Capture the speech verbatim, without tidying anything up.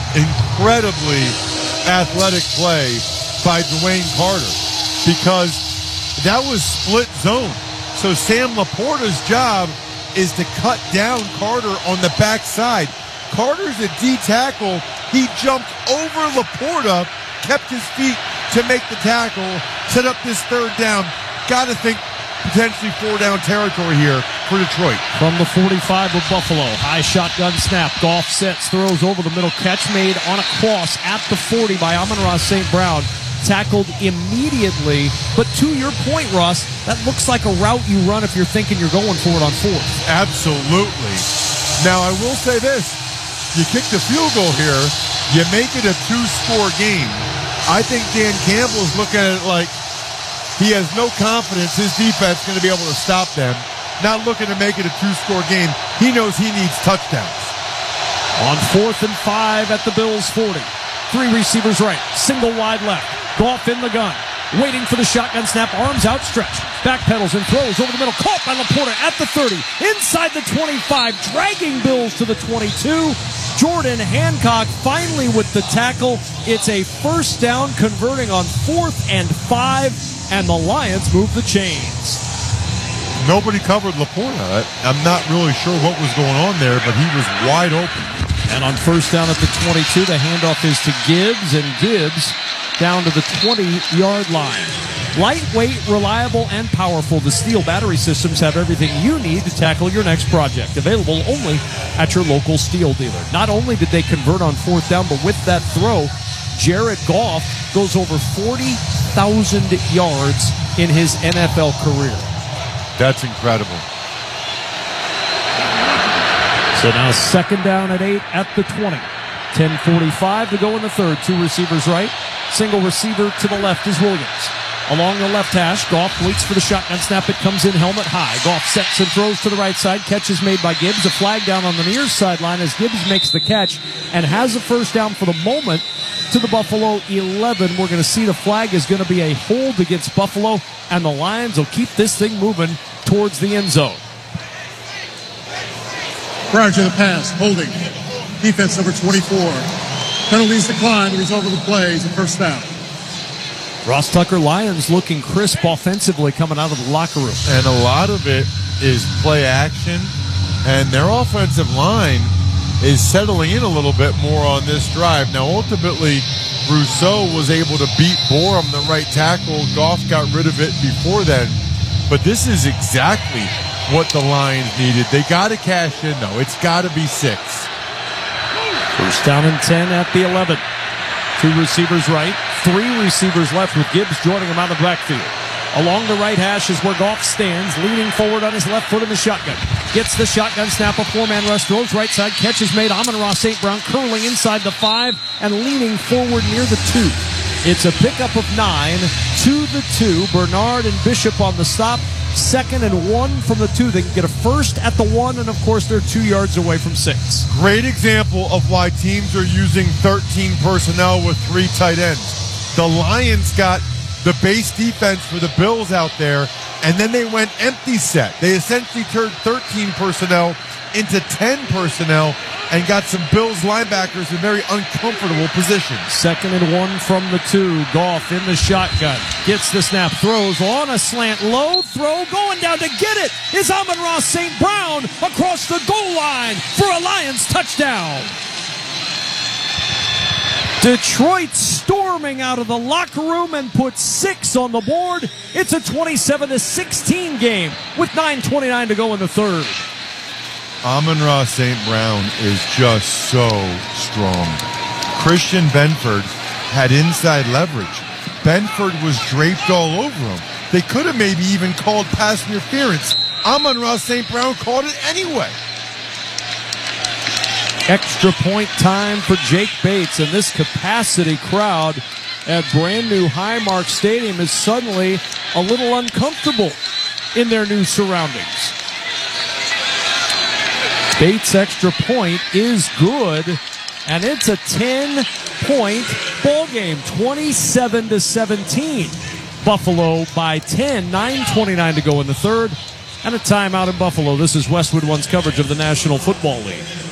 incredibly athletic play by Dwayne Carter because that was split zone. So Sam Laporta's job is to cut down Carter on the backside. Carter's a D tackle. He jumped over Laporta, kept his feet to make the tackle, set up this third down. Got to think potentially four down territory here for Detroit. From the forty-five of Buffalo, high shotgun snap. Goff sets, throws over the middle. Catch made on a cross at the forty by Amon-Ra Saint Brown. Tackled immediately. But to your point, Russ, that looks like a route you run if you're thinking you're going for it on fourth. Absolutely. Now, I will say this. You kick the field goal here, you make it a two-score game. I think Dan Campbell's looking at it like he has no confidence his defense is going to be able to stop them. Not looking to make it a two-score game. He knows he needs touchdowns. On fourth and five at the Bills' forty. Three receivers right, single wide left. Goff in the gun, waiting for the shotgun snap, arms outstretched. Backpedals and throws over the middle. Caught by Laporta at the thirty. Inside the twenty-five, dragging Bills to the twenty-two. Jordan Hancock finally with the tackle. It's a first down, converting on fourth and five, and the Lions move the chains. Nobody covered Laporta. I'm not really sure what was going on there, but he was wide open. And on first down at the twenty-two, the handoff is to Gibbs, and Gibbs down to the twenty-yard line. Lightweight, reliable, and powerful, the Steel battery systems have everything you need to tackle your next project. Available only at your local Steel dealer. Not only did they convert on fourth down, but with that throw, Jared Goff goes over forty thousand yards in his N F L career. That's incredible. So now second down at eight at the twenty. ten forty-five to go in the third. Two receivers right. Single receiver to the left is Williams. Along the left hash, Goff waits for the shotgun snap. It comes in helmet high. Goff sets and throws to the right side. Catch is made by Gibbs. A flag down on the near sideline as Gibbs makes the catch and has a first down for the moment to the Buffalo eleven. We're going to see the flag is going to be a hold against Buffalo, and the Lions will keep this thing moving towards the end zone. Prior to the pass, holding. Defense number twenty-four. Penalties decline. The result of the play is a first down. Ross Tucker, Lions looking crisp offensively coming out of the locker room. And a lot of it is play action, and their offensive line is settling in a little bit more on this drive. Now, ultimately, Rousseau was able to beat Borum, the right tackle. Goff got rid of it before then. But this is exactly what the Lions needed. They got to cash in, though. It's got to be six. First down and ten at the eleven. Two receivers right, three receivers left with Gibbs joining him out of the backfield. Along the right hash is where Goff stands, leaning forward on his left foot in the shotgun. Gets the shotgun snap, a four-man rush, throws right side, catch is made. Amon-Ra Saint Brown curling inside the five and leaning forward near the two. It's a pickup of nine to the two. Bernard and Bishop on the stop. Second and one from the two. They can get a first at the one, and of course they're two yards away from six. Great example of why teams are using thirteen personnel with three tight ends. The Lions got the base defense for the Bills out there, and then they went empty set. They essentially turned thirteen personnel into ten personnel and got some Bills linebackers in very uncomfortable positions. Second and one from the two. Goff in the shotgun. Gets the snap. Throws on a slant. Low throw. Going down to get it is Amon-Ra Saint Brown across the goal line for a Lions touchdown. Detroit storming out of the locker room and puts six on the board. It's a twenty-seven to sixteen game with nine twenty-nine to go in the third. Amon-Ra Saint Brown is just so strong. Christian Benford had inside leverage. Benford was draped all over him. They could have maybe even called pass interference. Amon-Ra Saint Brown called it anyway. Extra point time for Jake Bates, and this capacity crowd at brand new Highmark Stadium is suddenly a little uncomfortable in their new surroundings. Bates' extra point is good, and it's a ten-point ball game, twenty-seven to seventeen. Buffalo by ten, nine twenty-nine to go in the third, and a timeout in Buffalo. This is Westwood One's coverage of the National Football League.